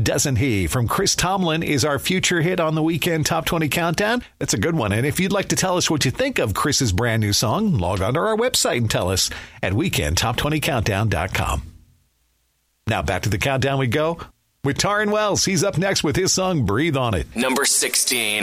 Doesn't He from Chris Tomlin is our future hit on the Weekend Top 20 Countdown. That's a good one. And if you'd like to tell us what you think of Chris's brand new song, log on to our website and tell us at weekendtop20countdown.com. Now back to the countdown we go with Taryn Wells. He's up next with his song Breathe on It. Number 16.